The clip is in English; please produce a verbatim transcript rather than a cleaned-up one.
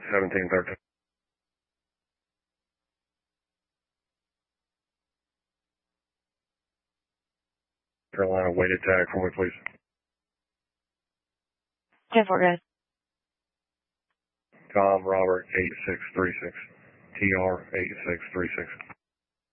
seventeen thirteen. Carolina, weighted tag for me, please. ten four, guys. Tom Robert eight six three six. T R eight six three six.